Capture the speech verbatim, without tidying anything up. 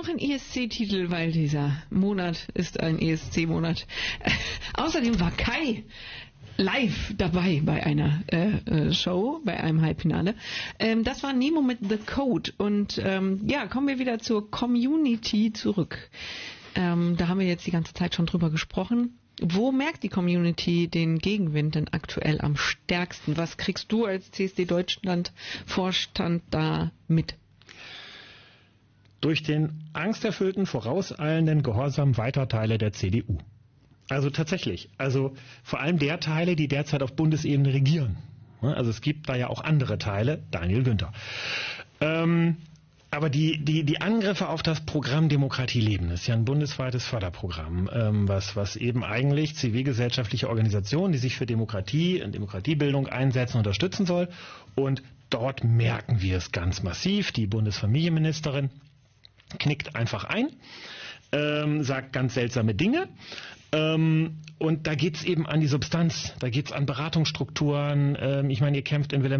noch ein E S C-Titel, weil dieser Monat ist ein E S C-Monat. Äh, außerdem war Kai live dabei bei einer äh, äh, Show, bei einem Halbfinale. Ähm, das war Nemo mit The Code. Und ähm, ja, kommen wir wieder zur Community zurück. Ähm, da haben wir jetzt die ganze Zeit schon drüber gesprochen. Wo merkt die Community den Gegenwind denn aktuell am stärksten? Was kriegst du als C S D Deutschland-Vorstand da mit? Durch den angsterfüllten, vorauseilenden Gehorsam weiter Teile der C D U. Also tatsächlich, also vor allem der Teile, die derzeit auf Bundesebene regieren. Also es gibt da ja auch andere Teile, Daniel Günther. Ähm, aber die, die, die Angriffe auf das Programm Demokratie leben, ist ja ein bundesweites Förderprogramm, ähm, was, was eben eigentlich zivilgesellschaftliche Organisationen, die sich für Demokratie und Demokratiebildung einsetzen, unterstützen soll. Und dort merken wir es ganz massiv. Die Bundesfamilienministerin knickt einfach ein, ähm, sagt ganz seltsame Dinge. Ähm, und da geht's eben an die Substanz, da geht's an Beratungsstrukturen. Ähm, ich meine, ihr kämpft in Wilhelm